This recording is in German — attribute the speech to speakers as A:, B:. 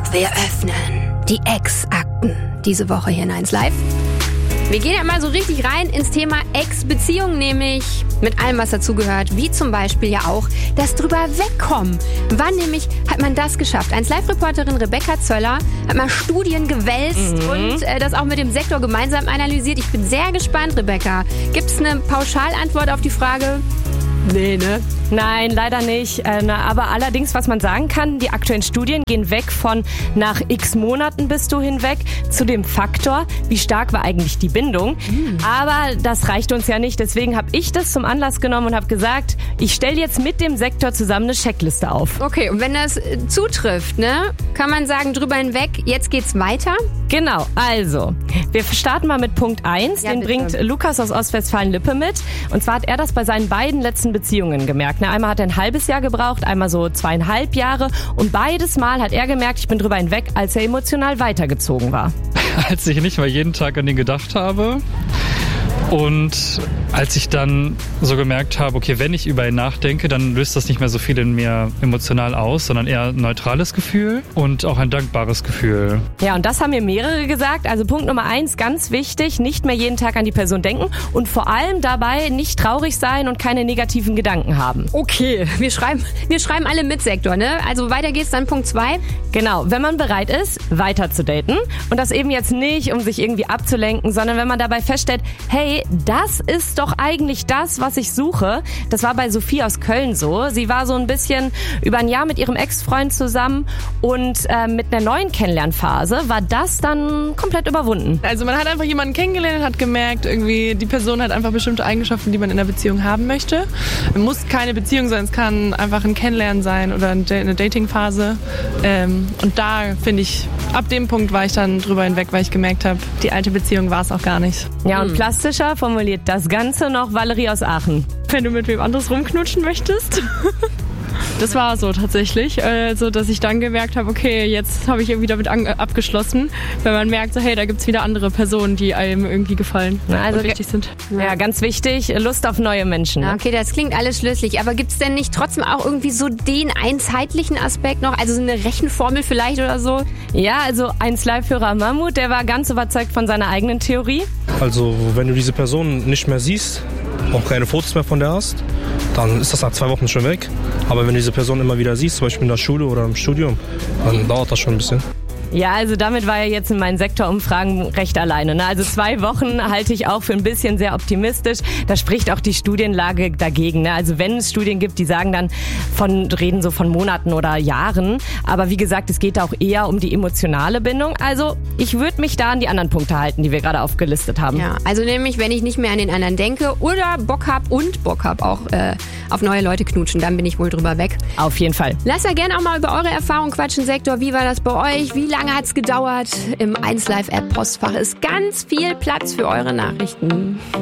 A: Wir öffnen die Ex-Akten diese Woche hier in 1 Live. Wir gehen ja mal so richtig rein ins Thema Ex-Beziehung, nämlich mit allem, was dazugehört, wie zum Beispiel ja auch das drüber wegkommen. Wann nämlich hat man das geschafft? 1 Live-Reporterin Rebecca Zöller hat mal Studien gewälzt und das auch mit dem Sektor gemeinsam analysiert. Ich bin sehr gespannt, Rebecca. Gibt es eine Pauschalantwort auf die Frage? Nee, ne?
B: Nein, leider nicht. Aber allerdings, was man sagen kann, die aktuellen Studien gehen weg von nach x Monaten bist du hinweg zu dem Faktor, wie stark war eigentlich die Bindung. Aber das reicht uns ja nicht. Deswegen habe ich das zum Anlass genommen und habe gesagt, ich stelle jetzt mit dem Sektor zusammen eine Checkliste auf.
A: Okay, und wenn das zutrifft, ne, kann man sagen, drüber hinweg, jetzt geht's weiter?
B: Genau, also, wir starten mal mit Punkt 1.
A: Ja,
B: den
A: bitte.
B: bringt Lukas aus Ostwestfalen-Lippe mit. Und zwar hat er das bei seinen beiden letzten Beziehungen gemerkt. Einmal hat er ein halbes Jahr gebraucht, einmal so 2,5 Jahre. Und beides Mal hat er gemerkt, ich bin drüber hinweg, als er emotional weitergezogen war.
C: Als ich nicht mehr jeden Tag an ihn gedacht habe und als ich dann so gemerkt habe, okay, wenn ich über ihn nachdenke, dann löst das nicht mehr so viel in mir emotional aus, sondern eher ein neutrales Gefühl und auch ein dankbares Gefühl.
B: Ja, und das haben mir mehrere gesagt. Also Punkt Nummer 1, ganz wichtig, nicht mehr jeden Tag an die Person denken und vor allem dabei nicht traurig sein und keine negativen Gedanken haben.
A: Okay, wir schreiben alle mit, Sektor, ne? Also weiter geht's dann Punkt 2.
B: Genau, wenn man bereit ist, weiter zu daten und das eben jetzt nicht, um sich irgendwie abzulenken, sondern wenn man dabei feststellt, hey, das ist doch eigentlich das, was ich suche. Das war bei Sophie aus Köln so. Sie war so ein bisschen über ein Jahr mit ihrem Ex-Freund zusammen und mit einer neuen Kennenlernphase war das dann komplett überwunden.
D: Also man hat einfach jemanden kennengelernt, hat gemerkt, irgendwie die Person hat einfach bestimmte Eigenschaften, die man in einer Beziehung haben möchte. Es muss keine Beziehung sein, es kann einfach ein Kennenlernen sein oder eine Datingphase. Und da finde ich, ab dem Punkt war ich dann drüber hinweg, weil ich gemerkt habe, die alte Beziehung war es auch gar nicht.
B: Ja, und plastischer formuliert das Ganze noch Valerie aus Aachen.
D: Wenn du mit wem anderes rumknutschen möchtest. Das war so tatsächlich, so dass ich dann gemerkt habe, okay, jetzt habe ich irgendwie damit abgeschlossen, weil man merkt, so, hey, da gibt's wieder andere Personen, die einem irgendwie gefallen
B: Also
D: und wichtig sind.
B: Ja, ganz wichtig, Lust auf neue Menschen. Ne?
A: Okay, das klingt alles schlüssig, aber gibt's denn nicht trotzdem auch irgendwie so den einheitlichen Aspekt noch? Also so eine Rechenformel vielleicht oder so?
B: Ja, also 1 Live-Hörer Mammut, der war ganz überzeugt von seiner eigenen Theorie.
E: Also wenn du diese Person nicht mehr siehst, auch keine Fotos mehr von der hast, dann ist das nach 2 Wochen schon weg. Aber wenn du diese Person immer wieder siehst, zum Beispiel in der Schule oder im Studium, dann dauert das schon ein bisschen.
B: Ja, also damit war er jetzt in meinen Sektorumfragen recht alleine. Ne? Also 2 Wochen halte ich auch für ein bisschen sehr optimistisch. Da spricht auch die Studienlage dagegen. Ne? Also wenn es Studien gibt, die sagen dann reden so von Monaten oder Jahren. Aber wie gesagt, es geht auch eher um die emotionale Bindung. Also ich würde mich da an die anderen Punkte halten, die wir gerade aufgelistet haben.
A: Ja, also nämlich, wenn ich nicht mehr an den anderen denke oder Bock hab auch auf neue Leute knutschen, dann bin ich wohl drüber weg.
B: Auf jeden Fall.
A: Lasst ja gerne auch mal über eure Erfahrung quatschen, Sektor. Wie war das bei euch? Wie lange hat's gedauert? Im 1 Live App Postfach ist ganz viel Platz für eure Nachrichten.